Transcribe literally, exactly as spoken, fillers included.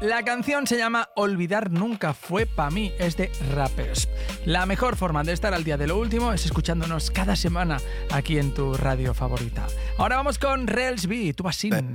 La canción se llama Olvidar nunca fue pa' mí, es de Rappers. La mejor forma de estar al día de lo último es escuchándonos cada semana aquí en tu radio favorita. Ahora vamos con Rels B, tu Basim.